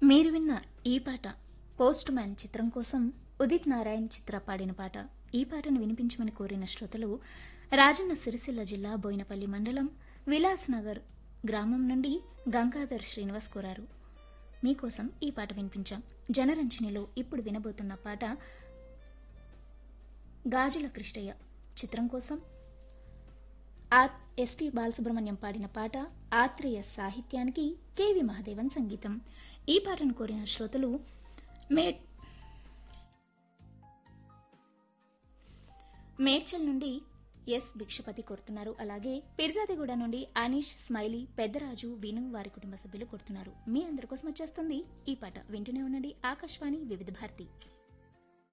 మీరు విన్న ఈ పాట పోస్ట్ మ్యాన్ చిత్రం కోసం ఉదిత్ నారాయణ్ చిత్ర పాడిన పాట. ఈ పాటను వినిపించమని కోరిన శ్రోతలు రాజన్న సిరిసిల్ల జిల్లా బోయినపల్లి మండలం విలాస్ నగర్ గ్రామం నుండి గంగాధర్ శ్రీనివాస్ కోరారు. మీకోసం ఈ పాట వినిపించాం. జనరంజనిలో ఇప్పుడు వినబోతున్న పాట గాజుల కృష్ణయ్య చిత్రం కోసం ఎస్పి బాలసుబ్రహ్మణ్యం పాడిన పాట. ఆత్రేయ సాహిత్యానికి కెవి మహాదేవన్ సంగీతం. ఈ పాటను కోరిన శ్రోతలు మేడ్చల్ నుండి ఎస్ భిక్షపతి కోరుతున్నారు. అలాగే పిర్జాదిగూడ నుండి అనీష్, స్మైలీ, పెద్దరాజు, విను వారి కుటుంబ సభ్యులు కోరుతున్నారు. మీ అందరి కోసం వచ్చేస్తుంది ఈ పాట. వింటూనే ఉండండి ఆకాశవాణి వివిధ భారతి.